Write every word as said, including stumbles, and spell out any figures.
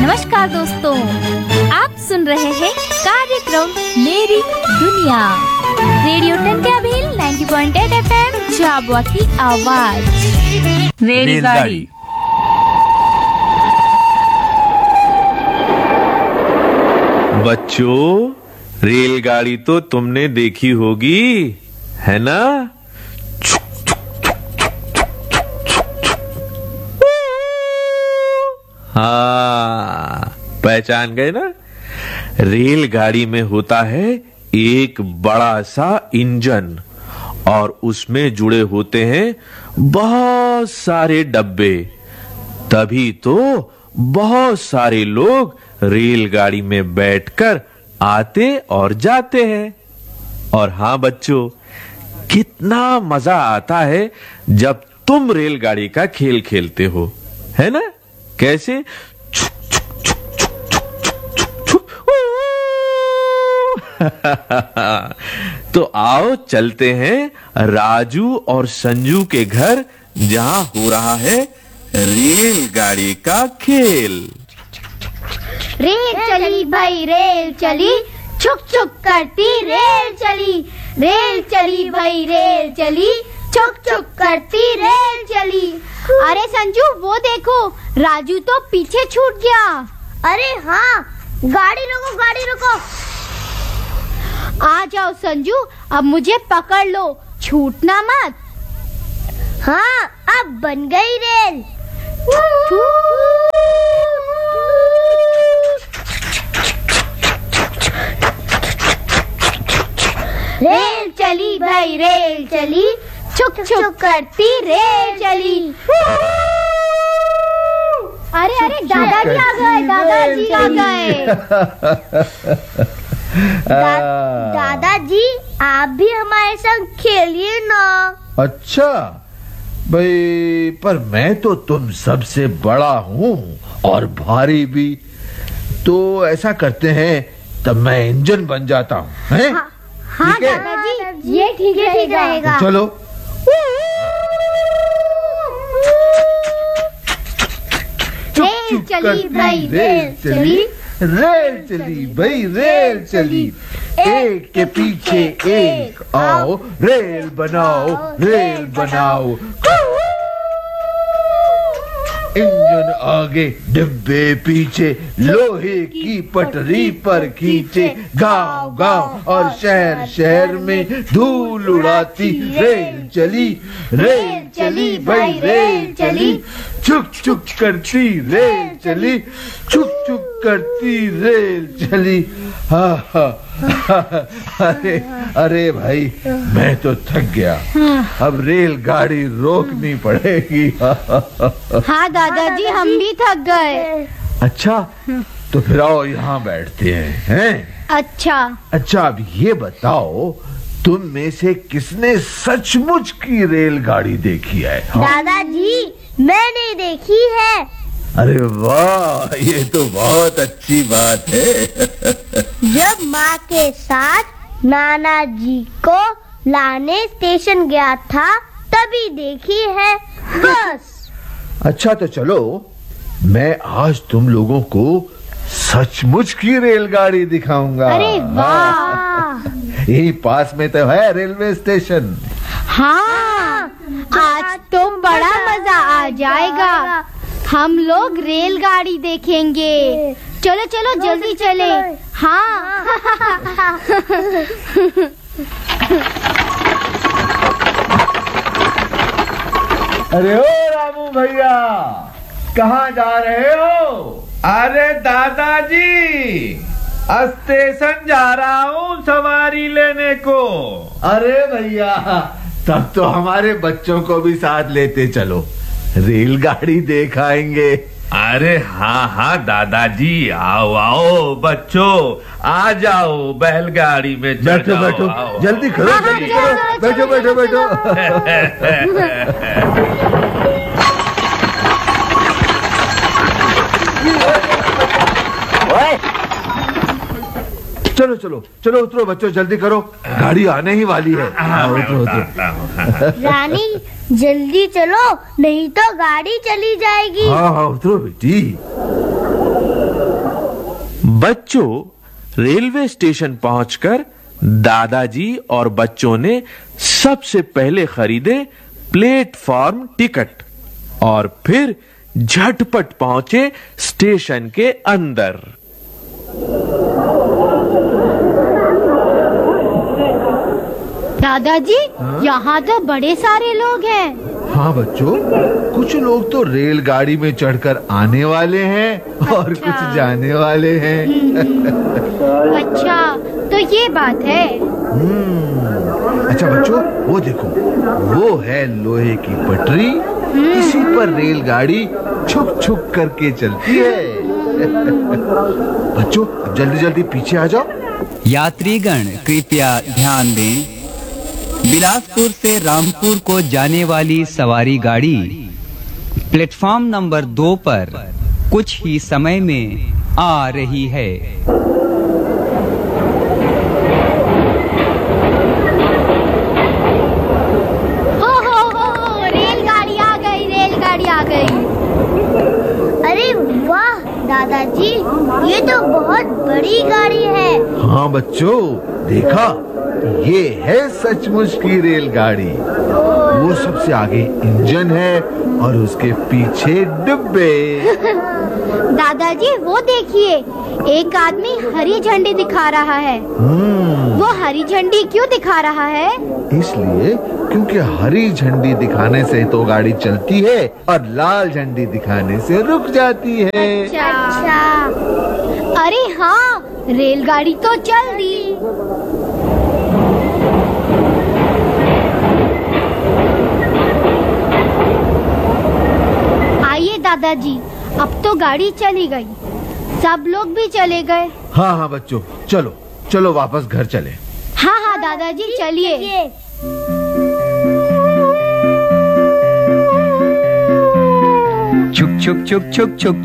नमस्कार दोस्तों, आप सुन रहे हैं कार्यक्रम मेरी दुनिया रेडियो टंकियाभील नब्बे पॉइंट आठ एफएम झाबुआ की आवाज। रेलगाड़ी। बच्चों, रेलगाड़ी तो तुमने देखी होगी, है ना? हाँ, पहचान गए ना? रेलगाड़ी में होता है एक बड़ा सा इंजन और उसमें जुड़े होते हैं बहुत सारे डब्बे। तभी तो बहुत सारे लोग रेलगाड़ी में बैठकर आते और जाते हैं। और हाँ बच्चों, कितना मजा आता है जब तुम रेलगाड़ी का खेल खेलते हो, है ना? कैसे? तो आओ चलते हैं राजू और संजू के घर, जहां हो रहा है रेलगाड़ी का खेल। रेल चली भाई रेल चली, छुक छुक करती रेल चली। रेल चली भाई रेल चली, छुक छुक करती रेल चली। अरे संजू, वो देखो, राजू तो पीछे छूट गया। अरे हाँ, गाड़ी रोको गाड़ी रोको। आ जाओ संजू, अब मुझे पकड़ लो, छूटना मत। हाँ, अब बन गई रेल। रेल चली भाई रेल चली, छुक छुक करती रेल चली। अरे अरे दादाजी आ गए, दादाजी आ गए। दा, दादाजी, आप भी हमारे संग खेलिए ना। अच्छा भाई, पर मैं तो तुम सबसे बड़ा हूँ और भारी भी। तो ऐसा करते हैं, तब मैं इंजन बन जाता हूँ, हैं? हाँ, हाँ दादाजी, ये ठीक रहेगा। चलो। रेल चली भाई रेल चली, रेल चली भाई रेल चली। एक के पीछे एक आओ, रेल बनाओ रेल बनाओ। इंजन आगे डिब्बे पीछे, लोहे की पटरी पर खींचे। गांव गांव और शहर शहर में धूल उड़ाती रेल चली। रेल चली भाई रेल चली, छुक छुक करती रेल चली। छुक छुक करती रेल चली। हा हा अरे अरे भाई, मैं तो थक गया, अब रेलगाड़ी रोकनी पड़ेगी। हाँ दादाजी, हम भी थक गए। अच्छा, तो फिर आओ यहाँ बैठते हैं, हैं? अच्छा अच्छा, अब ये बताओ, तुम में से किसने सचमुच की रेलगाड़ी देखी है? हाँ? दादाजी, मैंने देखी है। अरे वाह, ये तो बहुत अच्छी बात है। जब माँ के साथ नाना जी को लाने स्टेशन गया था, तभी देखी है, बस। अच्छा, तो चलो, मैं आज तुम लोगों को सचमुच की रेलगाड़ी दिखाऊंगा। अरे वाह, यही पास में तो है रेलवे स्टेशन। हाँ, आज तो बड़ा मजा आ जाएगा। हम लोग रेलगाड़ी देखेंगे। चलो चलो जल्दी चले। हाँ। अरे ओ रामू भैया, कहाँ जा रहे हो? अरे दादाजी, स्टेशन जा रहा हूँ सवारी लेने को। अरे भैया, तब तो हमारे बच्चों को भी साथ लेते चलो, रेलगाड़ी देख आएंगे। अरे हाँ हाँ दादाजी, आओ आओ बच्चों, आ जाओ बैलगाड़ी में चढ़ बैठो जाओ, बैठो, आओ। जल्दी करो जल्दी करो, बैठो बैठो बैठो। चलो चलो चलो, उतरो बच्चों, जल्दी करो, गाड़ी आने ही वाली है। हाँ, उतरो उतरो। रानी, जल्दी चलो, नहीं तो गाड़ी चली जाएगी। हाँ हाँ, उतरो बेटी। बच्चों, रेलवे स्टेशन पहुंचकर दादाजी और बच्चों ने सबसे पहले खरीदे प्लेटफॉर्म टिकट और फिर झटपट पहुंचे स्टेशन के अंदर। दादाजी, यहाँ तो बड़े सारे लोग हैं। हाँ बच्चों, कुछ लोग तो रेलगाड़ी में चढ़कर आने वाले हैं और अच्छा। कुछ जाने वाले हैं। अच्छा, तो ये बात है। हम्म, अच्छा बच्चों, वो देखो, वो है लोहे की पटरी, इसी पर रेलगाड़ी छुक छुक करके चलती है। बच्चों, अब जल्दी जल्दी पीछे आ जाओ। यात्रीगण कृपया ध्यान दें, बिलासपुर से रामपुर को जाने वाली सवारी गाड़ी प्लेटफॉर्म नंबर दो पर कुछ ही समय में आ रही है। हो हो हो, रेलगाड़ी आ गई, रेलगाड़ी आ गई। अरे वाह दादाजी, ये तो बहुत बड़ी गाड़ी है। हाँ बच्चों, देखा, ये है सचमुच की रेलगाड़ी। वो सबसे आगे इंजन है और उसके पीछे डिब्बे। दादाजी, वो देखिए, एक आदमी हरी झंडी दिखा रहा है। हम्म, वो हरी झंडी क्यों दिखा रहा है? इसलिए क्योंकि हरी झंडी दिखाने से तो गाड़ी चलती है और लाल झंडी दिखाने से रुक जाती है। अच्छा। अरे हाँ, रेलगाड़ी तो चल दी। आइए दादाजी, अब तो गाड़ी चली गई, सब लोग भी चले गए। हाँ हाँ बच्चों, चलो चलो वापस घर चले। हाँ हाँ दादाजी, चलिए। छुक छुक छुक छुक छुक